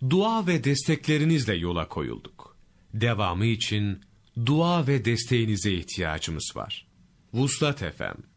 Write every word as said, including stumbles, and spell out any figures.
Dua ve desteklerinizle yola koyulduk. Devamı için dua ve desteğinize ihtiyacımız var. Vuslat F M